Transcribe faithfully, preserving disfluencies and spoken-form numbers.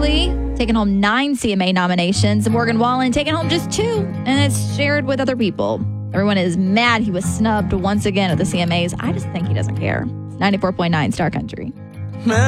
Farley taking home nine C M A nominations. Morgan Wallen taking home just two, and it's shared with other people. Everyone is mad he was snubbed once again at the C M As. I just think he doesn't care. ninety-four point nine Star Country.